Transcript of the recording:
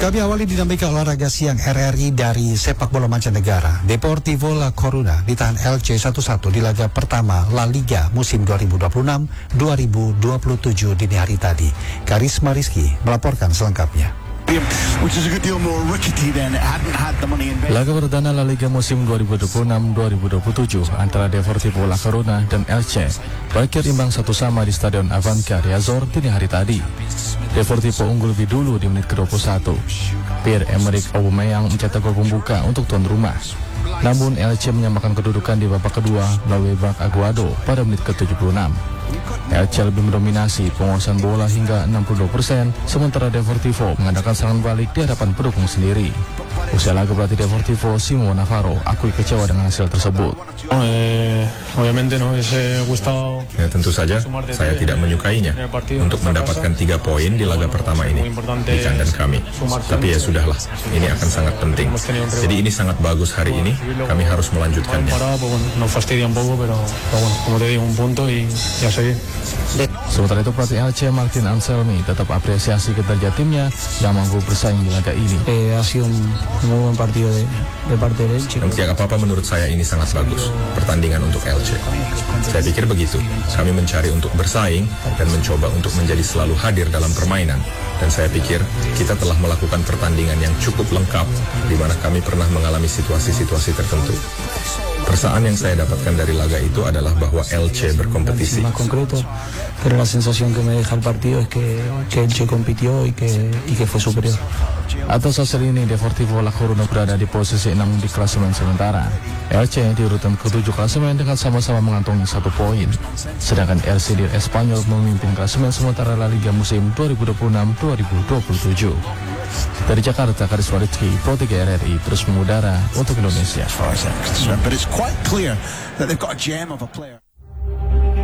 Kami awali dinamika olahraga siang RRI dari sepak bola mancanegara. Deportivo La Coruna ditahan LC 1-1 di laga pertama La Liga musim 2026-2027 dini hari tadi. Karisma Rizky melaporkan selengkapnya. Laga perdana La Liga musim 2026-2027 antara Deportivo La Coruna dan Elche berakhir imbang 1-1 di Stadion Abanca Riazor dini hari tadi. Deportivo unggul lebih dulu di menit ke-21. Pierre-Emerick Aubameyang mencetak gol pembuka untuk tuan rumah. Namun Elche menyamakan kedudukan di babak kedua melalui Bak Aguado pada menit ke-76. Elche lebih mendominasi penguasaan bola hingga 62%, sementara Deportivo mengandalkan serangan balik di hadapan pendukung sendiri. Usai laga pelatih Deportivo, Simon Navarro akui kecewa dengan hasil tersebut. Ya, tentu saja saya tidak menyukainya untuk mendapatkan 3 poin di laga pertama ini di kandang kami. Tapi ya sudahlah, ini akan sangat penting. Jadi ini sangat bagus hari ini, kami harus melanjutkannya. Sementara itu pelatih Elche Martin Anselmi tetap apresiasi kinerja timnya yang mampu bersaing di laga ini. Tidak apa-apa, menurut saya ini sangat bagus pertandingan untuk Elche. Saya pikir begitu. Kami mencari untuk bersaing dan mencoba untuk menjadi selalu hadir dalam permainan. Dan saya pikir kita telah melakukan pertandingan yang cukup lengkap di mana kami pernah mengalami situasi-situasi tertentu. Perasaan yang saya dapatkan dari laga itu adalah bahwa Elche berkompetisi. Pero la sensación que me deja el partido es que Elche compitió y que fue superior. Atas hasil ini, Deportivo La Coruna berada di posisi 6 di klasemen sementara. Elche di urutan ke-7 klasemen dengan sama-sama mengantongi 1 poin. Sedangkan RCD Espanyol memimpin klasemen sementara La Liga musim 2026-2027. Dari Jakarta, Karisma Rizky, Pro 3 RRI terus mengudara untuk Indonesia.